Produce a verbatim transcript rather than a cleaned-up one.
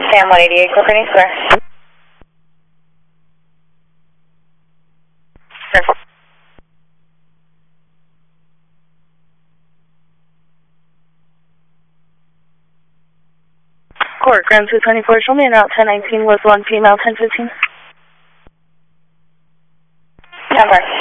Sam one eighty-eight, Clifford Square. Sure. Court, Grand two twenty-four, show me in Route ten nineteen with one female, ten fifteen. Number.